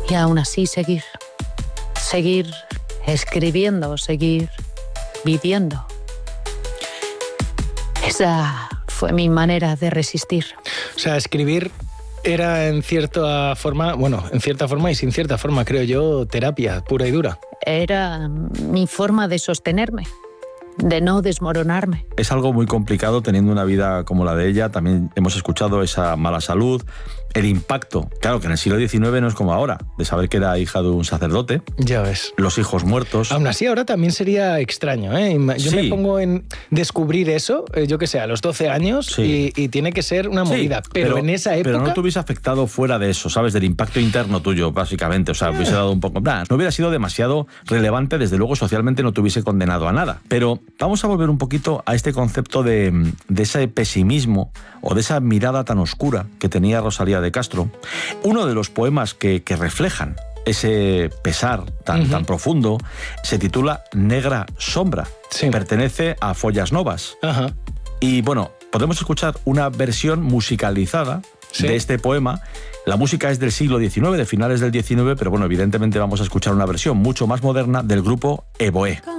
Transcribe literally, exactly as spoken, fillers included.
Y aún así seguir, seguir escribiendo, seguir viviendo. Esa fue mi manera de resistir. O sea, escribir era en cierta forma, bueno, en cierta forma y sin cierta forma, creo yo, terapia pura y dura. Era mi forma de sostenerme, de no desmoronarme. Es algo muy complicado teniendo una vida como la de ella. También hemos escuchado esa mala salud, el impacto. Claro que en el siglo diecinueve no es como ahora, de saber que era hija de un sacerdote. Ya ves. Los hijos muertos. Aún así, ahora también sería extraño, ¿eh? Yo sí. me pongo en descubrir eso, eh, yo que sé, a los doce años, sí. y, y tiene que ser una movida. Sí, pero, pero en esa época... Pero no te hubiese afectado fuera de eso, ¿sabes? Del impacto interno tuyo, básicamente. O sea, hubiese dado un poco... Nah, no hubiera sido demasiado relevante, desde luego socialmente no te hubiese condenado a nada. Pero vamos a volver un poquito a este concepto de, de ese pesimismo o de esa mirada tan oscura que tenía Rosalía de Castro. Uno de los poemas que, que reflejan ese pesar tan, uh-huh. tan profundo se titula Negra Sombra. Sí. Pertenece a Follas Novas. Uh-huh. Y bueno, podemos escuchar una versión musicalizada sí. de este poema. La música es del siglo diecinueve, de finales del diecinueve, pero bueno, evidentemente vamos a escuchar una versión mucho más moderna del grupo Evoé.